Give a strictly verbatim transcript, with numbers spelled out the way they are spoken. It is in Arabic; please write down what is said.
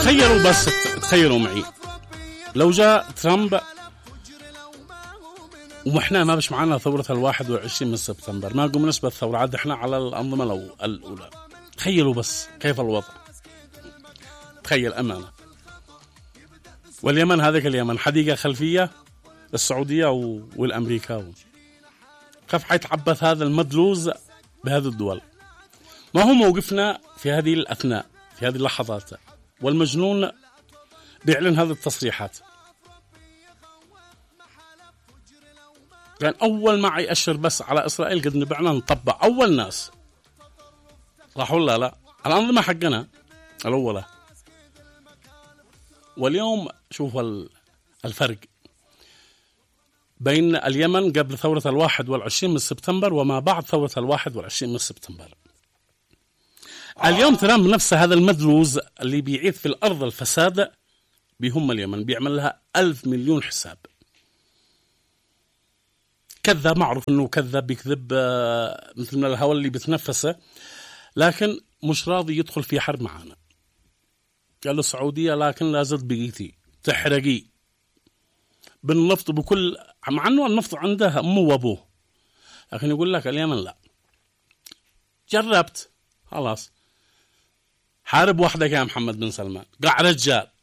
تخيلوا بس، تخيلوا معي لو جاء ترامب وإحنا ما بش معنا ثورة الواحد والعشرين من سبتمبر، ما قمنا نسبة الثورة، عاد إحنا على الأنظمة الأولى. تخيلوا بس كيف الوضع، تخيل أمانة. واليمن هذيك اليمن حديقة خلفية السعودية والأمريكا، كيف حيتعبث هذا المدلوز بهذه الدول؟ ما هو موقفنا في هذه الأثناء، في هذه اللحظات؟ والمجنون بيعلن هذه التصريحات. كان يعني أول ما يأشر بس على إسرائيل قد نبعنا نطبع أول ناس، صح ولا لا؟ الأنظمة حقنا الأولى. واليوم شوف الفرق بين اليمن قبل ثورة الواحد والعشرين من سبتمبر وما بعد ثورة الواحد والعشرين من سبتمبر. اليوم ترامب نفسه هذا المدلوز اللي بيعيث في الأرض الفساد بهم اليمن، بيعمل لها ألف مليون حساب. كذاب، معروف أنه كذاب، بيكذب مثل من الهواء اللي بتنفسه، لكن مش راضي يدخل في حرب معانا. قال له السعودية لكن لا زد بقيتي تحرقي بالنفط بكل، مع أنه النفط عنده أمه وأبوه، لكن يقول لك اليمن لا. جربت خلاص، حارب وحدك يا محمد بن سلمان، قع رجال.